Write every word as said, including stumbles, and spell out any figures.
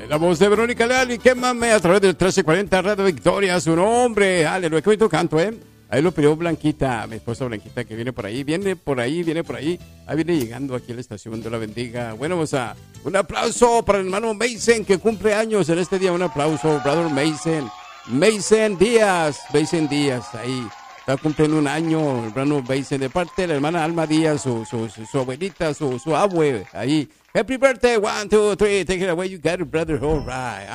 La voz de Verónica Leal y quémame a través del trece cuarenta Radio Victoria, su nombre. Aleluya, qué bonito canto, ¿eh? Ahí lo pidió Blanquita, mi esposa Blanquita, que viene por ahí, viene por ahí, viene por ahí. Ahí viene llegando aquí a la estación, Dios la bendiga. Bueno, vamos a un aplauso para el hermano Mason, que cumple años en este día. Un aplauso, brother Mason. Mason Díaz, Mason Díaz, ahí. Está cumpliendo un año el hermano Mason, de parte de la hermana Alma Díaz, su, su, su, su abuelita, su, su abue, ahí. Happy birthday, one, two, three, take it away, you got it, brother, all right.